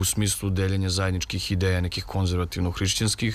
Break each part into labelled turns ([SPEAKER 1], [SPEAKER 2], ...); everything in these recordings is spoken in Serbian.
[SPEAKER 1] u smislu deljenja zajedničkih ideja, nekih konzervativno-hrišćanskih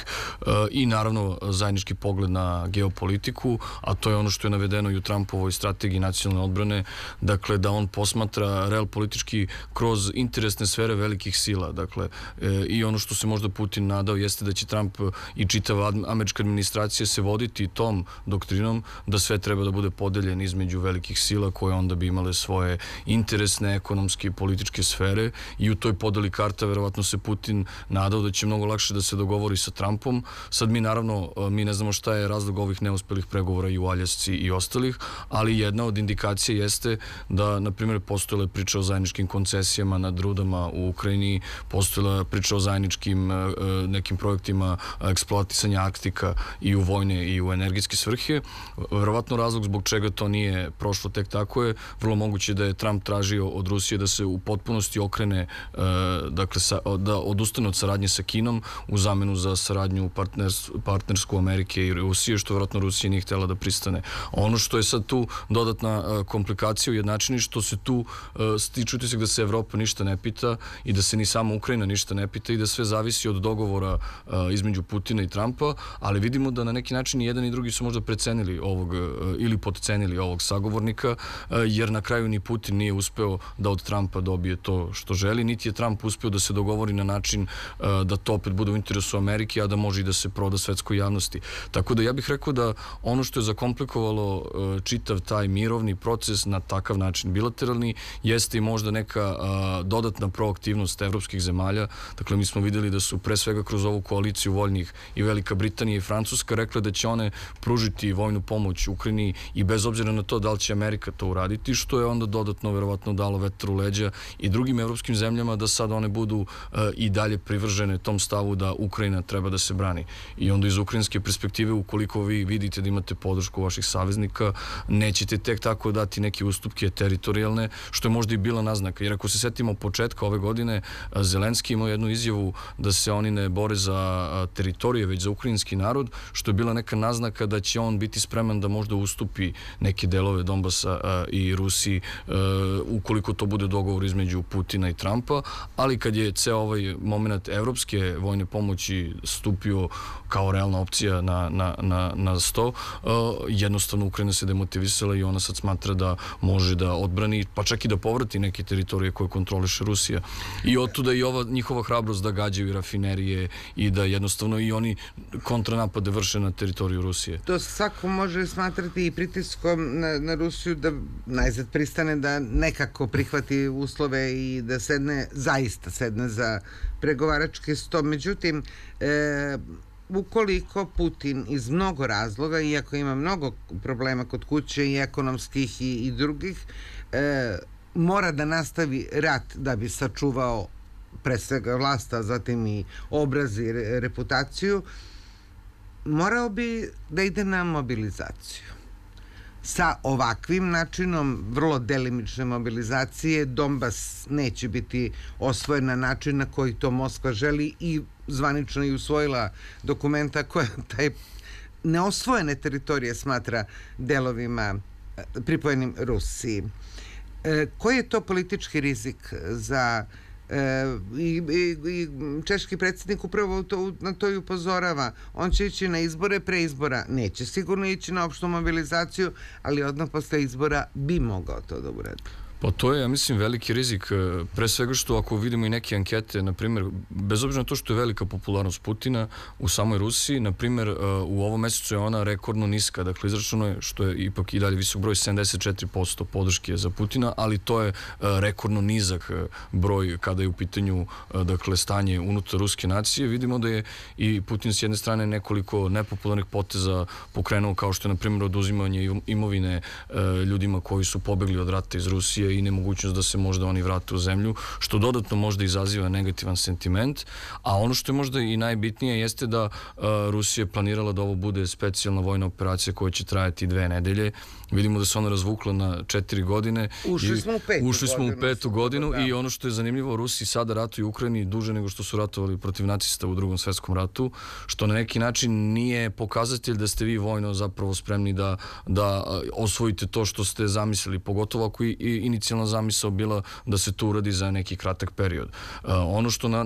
[SPEAKER 1] i naravno zajednički pogled na geopolitiku, a to je ono što je navedeno i u Trumpovoj strategiji nacionalne odbrane, dakle da on posmatra real politički kroz interesne sfere velikih sila, dakle i ono što se možda Putin nadao jeste da će Trump i čitava američka administracija se voditi tom doktrinom da sve treba da bude podeljen između velikih sila koje onda bi imale svoje interesne, ekonomske i političke sfere i u toj podeli karta verovatno se Putin nadao da će mnogo lakše da se dogovori sa Trumpom. Sad mi naravno, mi ne znamo šta je razlog ovih neuspelih pregovora i u Aljasci i ostalih, ali jedna od indikacija jeste da, na primjer, postojala priča o zajedničkim koncesijama nad rudama u Ukrajini, postojala priča o zajedničkim nekim projektima eksploatisanja Arktika i u vojne i u energetske svrhe. Verovatno razlog zbog čega to nije prošlo tek tako je vrlo moguće da je Trump tražio od Rusije da se u potpunosti okrene, dakle da odustane od saradnje sa Kinom u zamenu za saradnju partnersku Amerike i Rusije, što verovatno Rusija nije htjela da pristane. Ono što je sad tu dodatna komplikacija ujednačeni, što se tu stiče utisak da se Evropa ništa ne pita i da se ni sama Ukrajina ništa ne pita i da sve zavisi od dogovora između Putina i Trumpa, ali vidimo da na neki način jedan i drugi su možda precenili ovog ili potcenili ovog sagovornika, jer na kraju ni Putin nije uspeo da od Trumpa dobije to što želi, niti je Trump uspeo da se dogovori na način da to opet bude u interesu Amerike, a da može i da se proda svetskoj javnosti. Tako da ja bih rekao da ono što je zakomplikovalo čitav taj mirovni proces na takav način bilateralni jeste i možda neka dodatna proaktivnost evropskih zemalja. Dakle, mi smo videli da su pre svega kroz ovu koaliciju voljnih i Velika Britanija i Francuska rekle da će one pružiti vojnu pomoć Ukrajini i bez obzira na to da li će Amerika to uraditi, što je onda dodatno verovatno dalo vetar u leđa i drugim evropskim zemljama da sad one budu i dalje privržene tom stavu da Ukrajina treba da se brani. I onda iz ukrajinske perspektive, ukoliko vi vidite da imate podršku vaših saveznika, nećete tek tako dati neke ustupke teritorijalne, što je možda i bila naznaka. Jer ako se setimo početka ove godine, Zelenski imao jednu izjavu da se oni ne bore za teritorije, već za ukrajinski narod, što je bila neka naznaka da će on biti spreman da možda ustupi neke delove Donbasa i Rusiji, ukoliko to bude dogovor između Putina i Trumpa, ali kad je ceo ovaj moment evropske vojne pomoći stupio kao realna opcija na sto, jednostavno Ukrajina se demotivisala i ona sad smatra da može da odbrani, pa čak i da povrati neke teritorije koje kontroliše Rusija. I otuda i ova njihova hrabrost da gađaju rafinerije i da jednostavno i oni kontranapade vrše na teritoriju Rusije.
[SPEAKER 2] To svako može smatrati i pritiskom na Rusiju da najzad pristane da nekako prihvati uslove i da zaista sedne za pregovarački sto. Međutim, ukoliko Putin iz mnogo razloga, iako ima mnogo problema kod kuće i ekonomskih i drugih, mora da nastavi rat da bi sačuvao pre svega vlast, a zatim i obraz i reputaciju, morao bi da ide na mobilizaciju. Sa ovakvim načinom vrlo delimične mobilizacije Donbas neće biti osvojen na način na koji to Moskva želi i zvanično i usvojila dokumenta koja taj neosvojene teritorije smatra delovima pripojenim Rusiji. Koji je to politički rizik za i češki predsjednik upravo na to i upozorava. On će ići na izbore, pre izbora neće sigurno ići na opštu mobilizaciju, ali odmah posle izbora bi mogao to da uradi.
[SPEAKER 1] Pa to je, ja mislim, veliki rizik, pre svega što ako vidimo i neke ankete, na primjer, bez obzira na to što je velika popularnost Putina u samoj Rusiji, na primjer, u ovom mesecu je ona rekordno niska, dakle izračeno je, što je ipak i dalje visok broj, 74% podrške za Putina, ali to je rekordno nizak broj kada je u pitanju, dakle, stanje unutar ruske nacije. Vidimo da je i Putin s jedne strane nekoliko nepopularnih poteza pokrenuo, kao što je, na primjer, oduzimanje imovine ljudima koji su pobegli od rata iz Rusije i nemogućnost da se možda oni vrate u zemlju, što dodatno možda izaziva negativan sentiment, a ono što je možda i najbitnije jeste da Rusija je planirala da ovo bude specijalna vojna operacija koja će trajati 2 nedelje. Vidimo da se ona razvukla na 4 godine.
[SPEAKER 2] Ušli smo u
[SPEAKER 1] petu godinu i ono što je zanimljivo, Rusi sada ratuju u Ukrajini duže nego što su ratovali protiv nacista u Drugom svetskom ratu, što na neki način nije pokazatelj da ste vi vojno zapravo spremni da osvojite to što ste zamislili, pogotovo ako i inicijalna zamisao bila da se to uradi za neki kratak period. Ono što